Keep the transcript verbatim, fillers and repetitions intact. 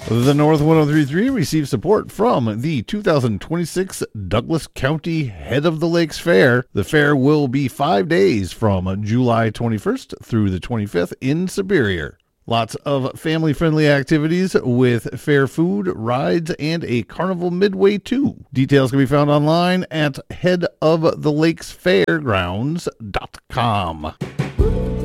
The North one oh three point three receives support from the two thousand twenty-six Douglas County Head of the Lakes Fair. The fair will be five days from July twenty-first through the twenty-fifth in Superior. Lots of family-friendly activities with fair food, rides, and a carnival midway too. Details can be found online at head of the lakes fairgrounds dot com.